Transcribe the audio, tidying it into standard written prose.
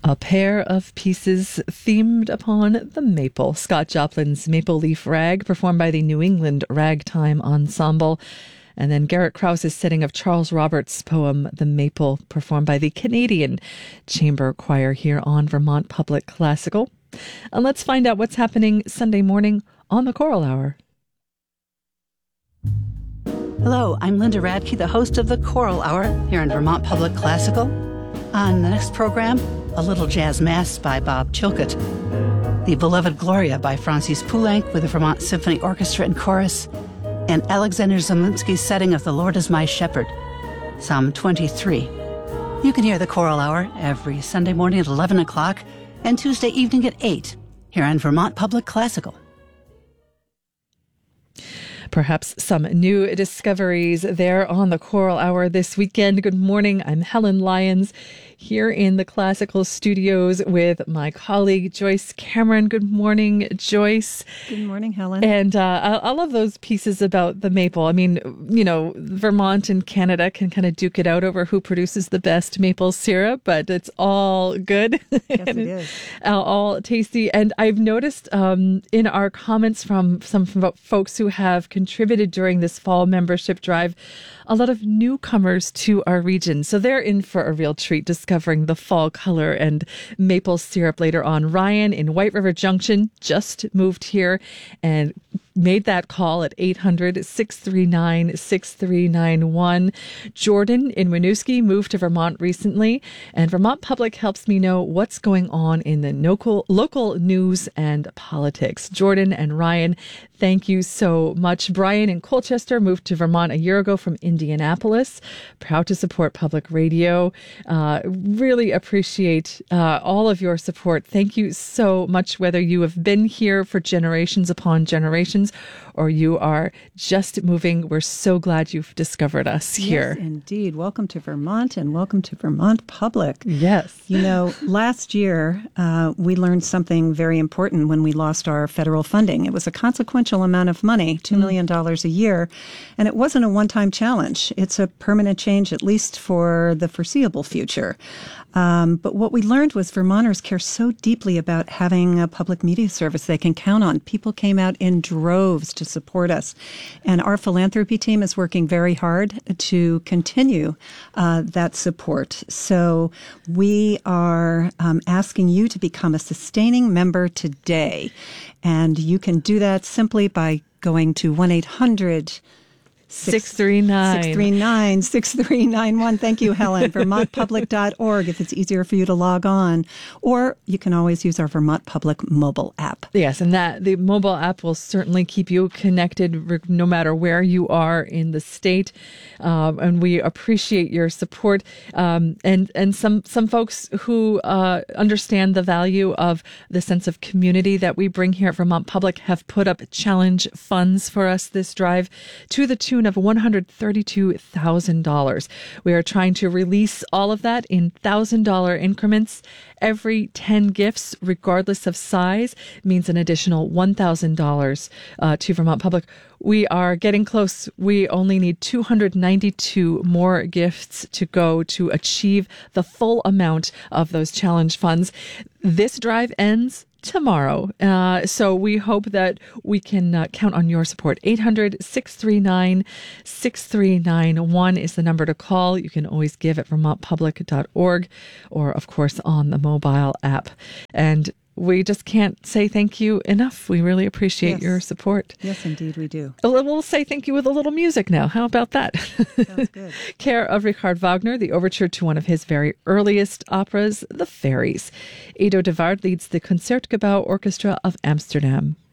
A pair of pieces themed upon the maple. Scott Joplin's Maple Leaf Rag, performed by the New England Ragtime Ensemble. And then Garrett Krause's setting of Charles Roberts' poem, The Maple, performed by the Canadian Chamber Choir here on Vermont Public Classical. And let's find out what's happening Sunday morning on the Choral Hour. Hello, I'm Linda Radke, the host of the Choral Hour here in Vermont Public Classical. On the next program, a little jazz mass by Bob Chilcott, The Beloved Gloria by Francis Poulenc with the Vermont Symphony Orchestra and Chorus, and Alexander Zemlinsky's setting of The Lord is My Shepherd, Psalm 23. You can hear the Choral Hour every Sunday morning at 11 o'clock and Tuesday evening at 8 here on Vermont Public Classical. Perhaps some new discoveries there on the Choral Hour this weekend. Good morning. I'm Helen Lyons here in the Classical Studios with my colleague Joyce Cameron. Good morning, Joyce. Good morning, Helen. And I love those pieces about the maple. I mean, you know, Vermont and Canada can kind of duke it out over who produces the best maple syrup, but it's all good. Yes, it is. All tasty. And I've noticed in our comments from some folks who have contributed during this fall membership drive, a lot of newcomers to our region. So they're in for a real treat discovering the fall color and maple syrup later on. Ryan in White River Junction just moved here and made that call at 800-639-6391. Jordan in Winooski moved to Vermont recently, and Vermont Public helps me know what's going on in the local news and politics. Jordan and Ryan, thank you so much. Brian in Colchester moved to Vermont a year ago from Indianapolis. Proud to support public radio. Really appreciate all of your support. Thank you so much, whether you have been here for generations upon generations or you are just moving. We're so glad you've discovered us here. Yes, indeed. Welcome to Vermont and welcome to Vermont Public. Yes. You know, last year we learned something very important when we lost our federal funding. It was a consequential amount of money, $2 million a year, and it wasn't a one-time challenge. It's a permanent change, at least for the foreseeable future. But what we learned was Vermonters care so deeply about having a public media service they can count on. People came out in droves to support us. And our philanthropy team is working very hard to continue that support. So we are asking you to become a sustaining member today. And you can do that simply by going to 1-800 639-6391. Thank you, Helen. VermontPublic.org if it's easier for you to log on. Or you can always use our Vermont Public mobile app. Yes, and the mobile app will certainly keep you connected no matter where you are in the state. And we appreciate your support. And some folks who understand the value of the sense of community that we bring here at Vermont Public have put up challenge funds for us this drive to the tune of $132,000. We are trying to release all of that in $1,000 increments. Every 10 gifts, regardless of size, means an additional $1,000 to Vermont Public. We are getting close. We only need 292 more gifts to go to achieve the full amount of those challenge funds. This drive ends tomorrow. So we hope that we can count on your support. 800-639-6391 is the number to call. You can always give at vermontpublic.org or, of course, on the mobile app. And we just can't say thank you enough. We really appreciate your support. Yes, indeed, we do. We'll say thank you with a little music now. How about that? Sounds good. Care of Richard Wagner, the overture to one of his very earliest operas, The Fairies. Edo de Waard leads the Concertgebouw Orchestra of Amsterdam.